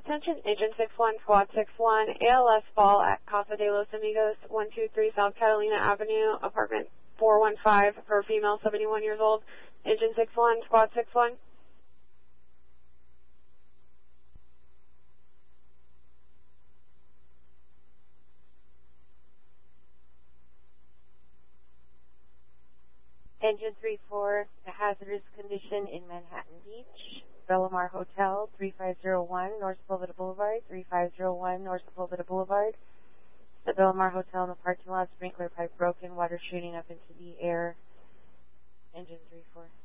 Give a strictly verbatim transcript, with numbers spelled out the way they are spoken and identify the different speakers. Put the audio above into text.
Speaker 1: Attention, Agent six one, Squad six one, A L S fall at Casa de los Amigos, one two three South Catalina Avenue, apartment four one five, for a female, seventy-one years old. Agent six one, Squad six one.
Speaker 2: Engine three four, a hazardous condition in Manhattan Beach. Bellamar Hotel, three five zero one North Sepulveda Boulevard, three five zero one North Sepulveda Boulevard. The Bellamar Hotel in the parking lot, sprinkler pipe broken, water shooting up into the air. Engine three four.